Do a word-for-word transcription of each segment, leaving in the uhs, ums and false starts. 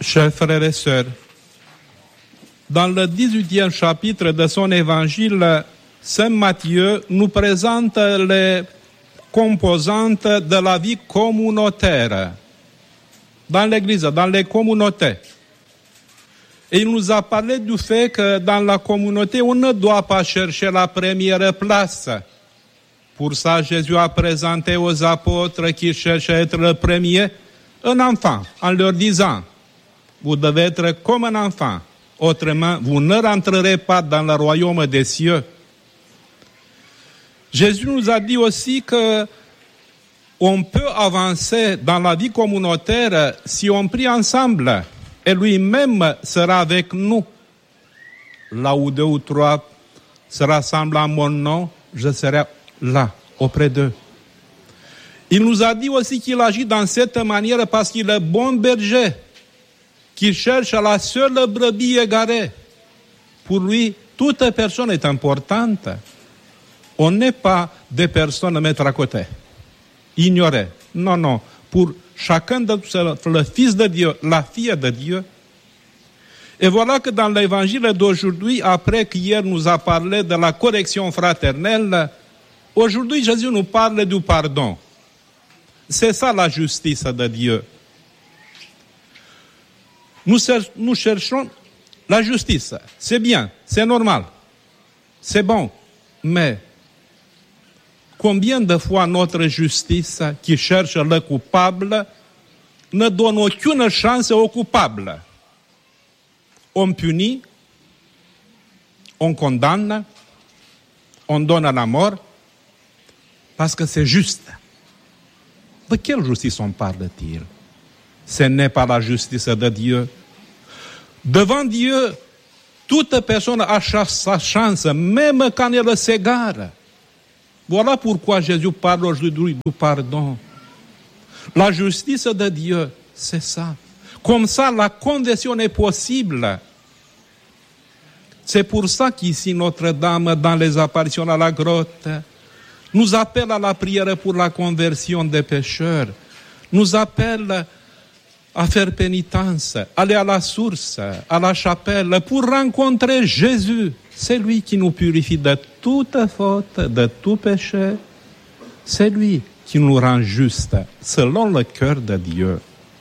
Chers frères et sœurs, dans le dix-huitième chapitre de son évangile, Saint Matthieu nous présente les composantes de la vie communautaire dans l'Église, dans les communautés. Et il nous a parlé du fait que dans la communauté, on ne doit pas chercher la première place. Pour ça, Jésus a présenté aux apôtres qui cherchent à être le premier un enfant, en leur disant, vous devez être comme un enfant, autrement vous ne rentrerez pas dans le royaume des cieux. Jésus nous a dit aussi que on peut avancer dans la vie communautaire si on prie ensemble, et lui-même sera avec nous. Là où deux ou trois se rassemblent en mon nom, je serai là, auprès d'eux. Il nous a dit aussi qu'il agit dans cette manière parce qu'il est bon berger, qu'il cherche à la seule brebis égarée. Pour lui, toute personne est importante. On n'est pas des personnes à mettre à côté, ignorées. Non, non. Pour chacun de nous, le Fils de Dieu, la fille de Dieu. Et voilà que dans l'évangile d'aujourd'hui, après qu'hier nous a parlé de la correction fraternelle, aujourd'hui Jésus nous parle du pardon. C'est ça la justice de Dieu. Nous, nous cherchons la justice. C'est bien, c'est normal, c'est bon. Mais combien de fois notre justice qui cherche le coupable ne donne aucune chance au coupable? On punit, on condamne, on donne à la mort parce que c'est juste. De quelle justice on parle-t-il? Ce n'est pas la justice de Dieu. Devant Dieu, toute personne a sa chance, même quand elle s'égare. Voilà pourquoi Jésus parle aujourd'hui du pardon. La justice de Dieu, c'est ça. Comme ça, la conversion est possible. C'est pour ça qu'ici, Notre-Dame, dans les apparitions à la grotte, nous appelle à la prière pour la conversion des pécheurs, nous appelle à faire pénitence, aller à la source, à la chapelle, pour rencontrer Jésus. C'est lui qui nous purifie de toute faute, de tout péché. C'est lui qui nous rend justes, selon le cœur de Dieu.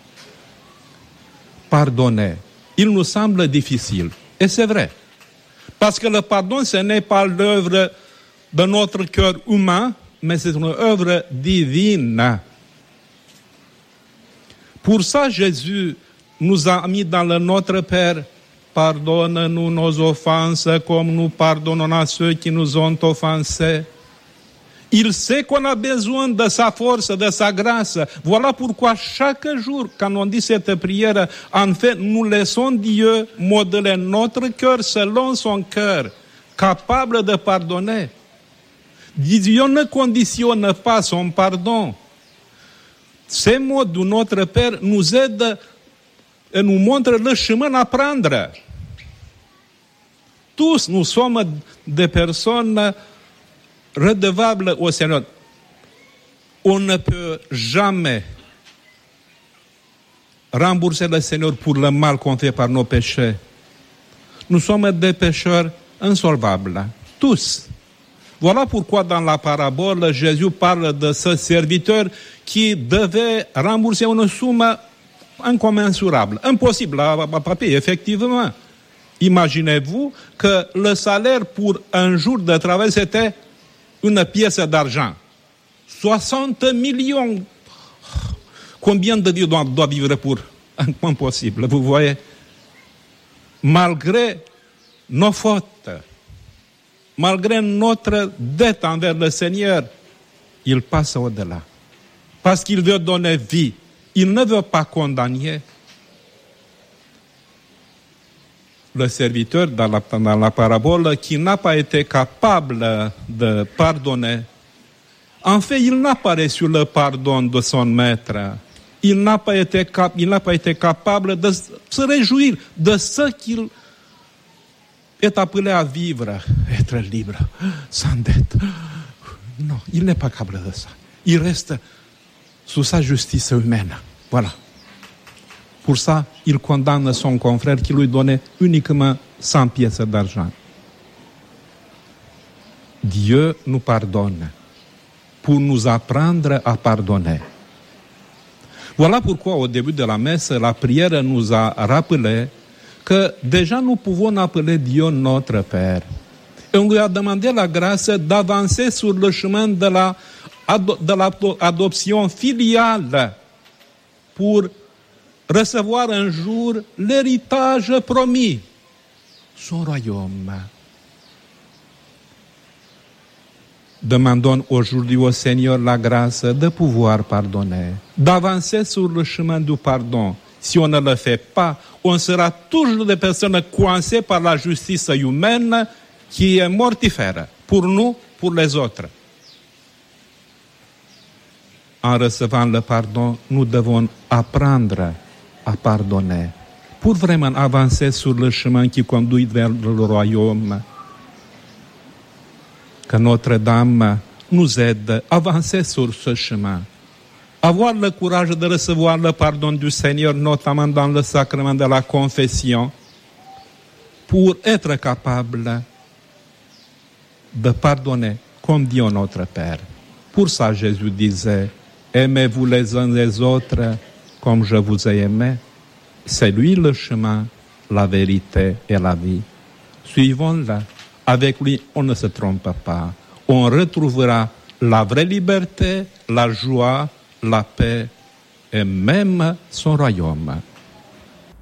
Pardonner, il nous semble difficile. Et c'est vrai. Parce que le pardon, ce n'est pas l'œuvre de notre cœur humain, mais c'est une œuvre divine. Pour ça, Jésus nous a mis dans le Notre Père, pardonne-nous nos offenses comme nous pardonnons à ceux qui nous ont offensés. Il sait qu'on a besoin de sa force, de sa grâce. Voilà pourquoi chaque jour, quand on dit cette prière, en fait, nous laissons Dieu modeler notre cœur selon son cœur, capable de pardonner. Dieu ne conditionne pas son pardon. Ces mots de notre Père nous aident et nous montrent le chemin à prendre. Tous nous sommes des personnes redevables au Seigneur. On ne peut jamais rembourser le Seigneur pour le mal qu'on fait par nos péchés. Nous sommes des pécheurs insolvables, tous. Voilà pourquoi dans la parabole, Jésus parle de ce serviteur qui devait rembourser une somme incommensurable, impossible à papier, effectivement. Imaginez-vous que le salaire pour un jour de travail, c'était une pièce d'argent. soixante millions. Combien de Dieu doit, doit vivre pour impossible, vous voyez? Malgré nos fautes, malgré notre dette envers le Seigneur, il passe au-delà. Parce qu'il veut donner vie. Il ne veut pas condamner. Le serviteur dans la, dans la parabole qui n'a pas été capable de pardonner, en fait, il n'a pas reçu le pardon de son maître. Il n'a pas été, cap- il n'a pas été capable de se réjouir de ce qu'il est appelé à vivre, être libre, sans dette. Non, il n'est pas capable de ça. Il reste sous sa justice humaine. Voilà. Pour ça, il condamne son confrère qui lui donnait uniquement cent pièces d'argent. Dieu nous pardonne pour nous apprendre à pardonner. Voilà pourquoi au début de la messe, la prière nous a rappelé que déjà nous pouvons appeler Dieu notre Père. Et on lui a demandé la grâce d'avancer sur le chemin de la, de l'adoption filiale pour recevoir un jour l'héritage promis, son royaume. Demandons aujourd'hui au Seigneur la grâce de pouvoir pardonner, d'avancer sur le chemin du pardon. Si on ne le fait pas, on sera toujours des personnes coincées par la justice humaine qui est mortifère pour nous, pour les autres. En recevant le pardon, nous devons apprendre à pardonner pour vraiment avancer sur le chemin qui conduit vers le royaume. Que Notre-Dame nous aide à avancer sur ce chemin. Avoir le courage de recevoir le pardon du Seigneur, notamment dans le sacrement de la confession, pour être capable de pardonner comme Dieu notre Père. Pour ça, Jésus disait, « Aimez-vous les uns les autres comme je vous ai aimé. » C'est lui le chemin, la vérité et la vie. Suivons-le. Avec lui, on ne se trompe pas. On retrouvera la vraie liberté, la joie, la paix et même son royaume.